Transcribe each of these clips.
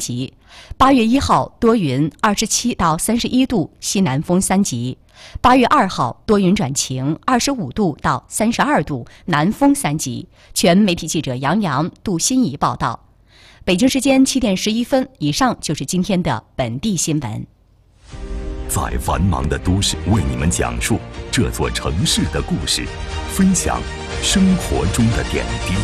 级。8月1号多云，27到31度，西南风3级。8月2号多云转晴，25度到32度，南风3级。全媒体记者杨洋、杜欣怡报道。北京时间7点11分，以上就是今天的本地新闻。 在繁忙的都市为你们讲述这座城市的故事，分享生活中的点滴。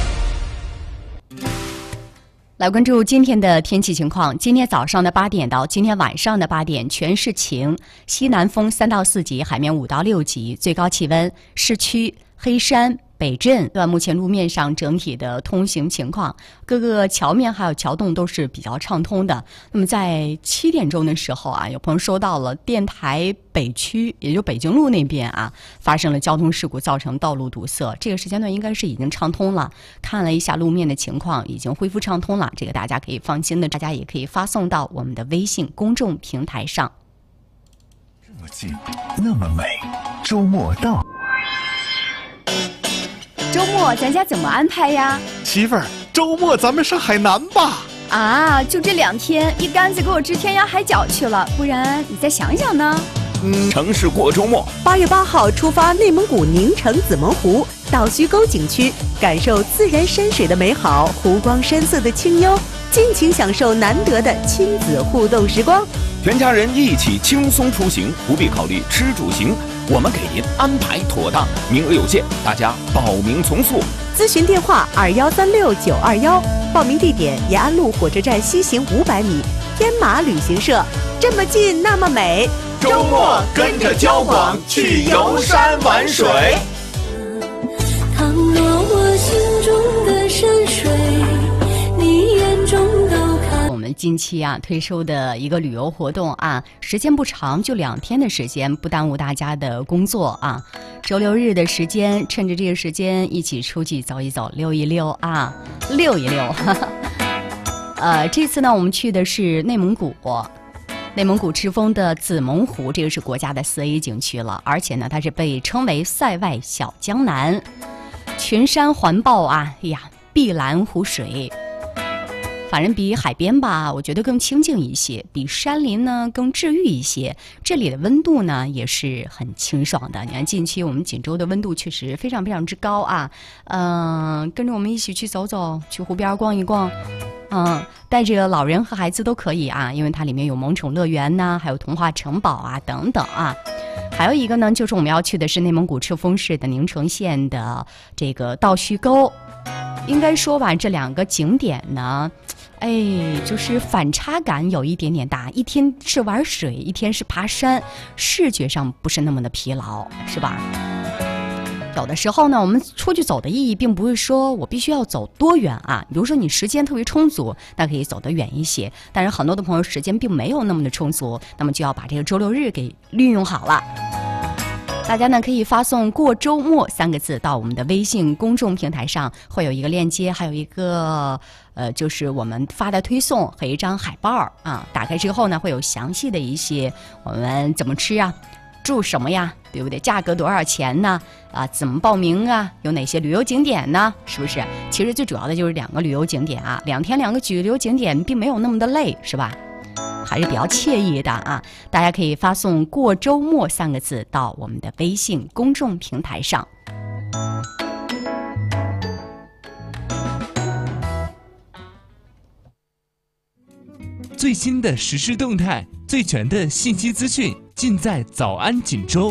来关注今天的天气情况。今天早上的8点到今天晚上的8点，全市晴，西南风3到4级，海面5到6级，最高气温。市区、黑山、北镇目前路面上整体的通行情况，各个桥面还有桥洞都是比较畅通的。那么在7点钟的时候啊，有朋友收到了电台北区，也就北京路那边啊，发生了交通事故，造成道路堵塞。这个时间段应该是已经畅通了，看了一下路面的情况，已经恢复畅通了。这个大家可以放心的，大家也可以发送到我们的微信公众平台上。 这么近，那么美，周末到。 周末咱家怎么安排呀？ 媳妇儿，周末咱们上海南吧。 啊，就这2天，一竿子给我支天涯海角去了，不然你再想想呢。 城市过周末 ，8月8号出发内蒙古宁城子门湖到须沟景区，感受自然山水的美好，湖光山色的清幽，尽情享受难得的亲子互动时光。 全家人一起轻松出行，不必考虑吃住行，我们给您安排妥当，名额有限，大家报名从速。 咨询电话2136-921，报名地点延安路火车站西行500米，天马旅行社。这么近那么美， 周末跟着交广去游山玩水。 倘若我心中的山水，你眼中都看。 我们近期啊推出的一个旅游活动啊，时间不长，就2天的时间，不耽误大家的工作啊。周6日的时间，趁着这个时间一起出去走一走，溜一溜啊，溜一溜。这次呢，我们去的是内蒙古。内蒙古赤峰的子门湖，这个是国家的4A 景区了，而且呢，它是被称为塞外小江南，群山环抱啊，哎呀，碧蓝湖水，反正比海边吧，我觉得更清静一些，比山林呢更治愈一些。这里的温度呢也是很清爽的。你看近期我们锦州的温度确实非常非常之高啊，跟着我们一起去走走，去湖边逛一逛。带着老人和孩子都可以啊，因为它里面有萌宠乐园呐，还有童话城堡啊等等啊。还有一个呢，就是我们要去的是内蒙古赤峰市的宁城县的这个稻须沟。应该说吧，这2个景点呢，就是反差感有一点点大，一天是玩水，一天是爬山，视觉上不是那么的疲劳，是吧？有的时候呢，我们出去走的意义并不是说我必须要走多远啊，比如说你时间特别充足，那可以走得远一些，但是很多的朋友时间并没有那么的充足，那么就要把这个周6日给利用好了。大家呢可以发送过周末3个字到我们的微信公众平台上，会有一个链接，还有一个就是我们发的推送和一张海报啊，打开之后呢会有详细的一些我们怎么吃啊，住什么呀，对不对？价格多少钱呢？怎么报名啊？有哪些旅游景点呢？是不是？其实最主要的就是2个旅游景点啊，2天2个旅游景点，并没有那么的累，是吧？还是比较惬意的啊！大家可以发送“过周末”3个字到我们的微信公众平台上。 最新的实时动态，最全的信息资讯，尽在早安锦州。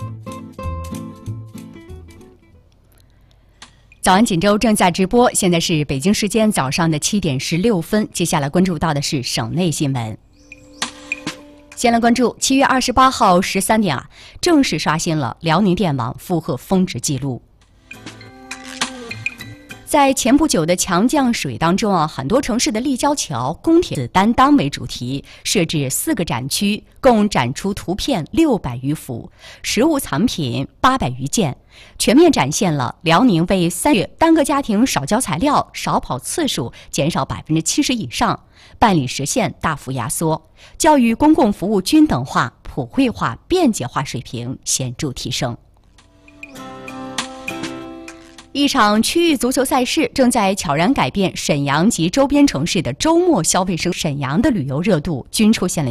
早安锦州正在直播，现在是北京时间早上的7点16分。接下来关注到的是省内新闻。先来关注7月28号13点啊，正式刷新了辽宁电网负荷峰值记录。在前不久的强降水当中啊，很多城市的立交桥、公铁担当为主题，设置4个展区，共展出图片600余幅，实物藏品800余件，全面展现了辽宁为3月单个家庭少交材料、少跑次数减少70%以上，办理实现大幅压缩，教育公共服务均等化、普惠化、便捷化水平显著提升。 一场区域足球赛事正在悄然改变沈阳及周边城市的周末消费生，沈阳的旅游热度均出现了